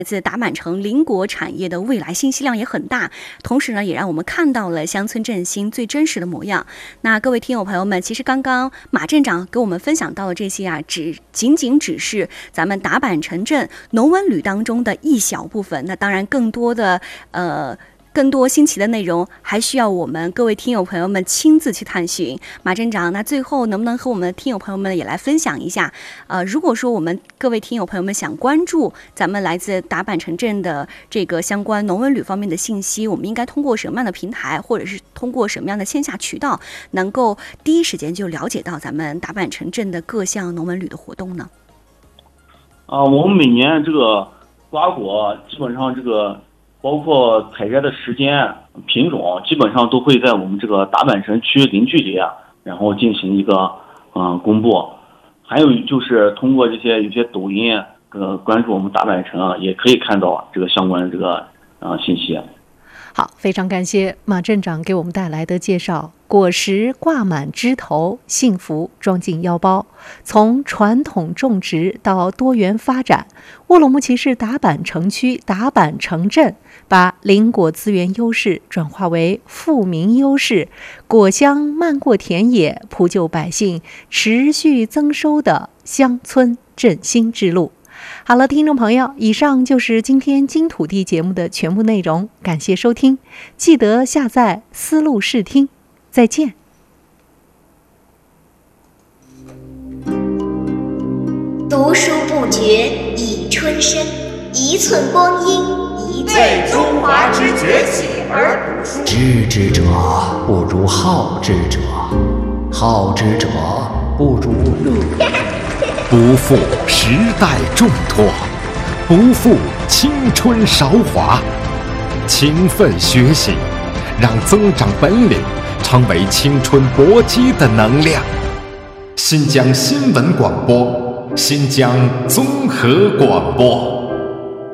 自打满城邻国产业的未来信息量也很大，同时呢，也让我们看到了乡村振兴最真实的模样。那各位听友朋友们，其实刚刚马镇长给我们分享到的这些啊，仅仅只是咱们打板城镇农文旅当中的一小部分。那当然，更多新奇的内容还需要我们各位听友朋友们亲自去探寻。马镇长，那最后能不能和我们的听友朋友们也来分享一下？如果说我们各位听友朋友们想关注咱们来自打板城镇的这个相关农文旅方面的信息，我们应该通过什么样的平台，或者是通过什么样的线下渠道，能够第一时间就了解到咱们打板城镇的各项农文旅的活动呢？ 我们每年这个瓜果基本上这个包括采摘的时间、品种，基本上都会在我们这个打板城区零距离，然后进行一个公布。还有就是通过这些有些抖音关注我们打板城，也可以看到这个相关的这个信息。 好，非常感谢马镇长给我们带来的介绍。果实挂满枝头，幸福装进腰包。从传统种植到多元发展，乌鲁木齐市打板城区打板城镇把林果资源优势转化为富民优势，果香漫过田野，普救百姓持续增收的乡村振兴之路。好了，听众朋友，以上就是今天金土地节目的全部内容，感谢收听，记得下载思路视听，再见。 读书不觉已春深，一寸光阴一寸为中华之崛起而读书。 知之者不如好之者，好之者不如乐。 不负时代重托，不负青春韶华。勤奋学习，让增长本领成为青春搏击的能量。新疆新闻广播，新疆综合广播。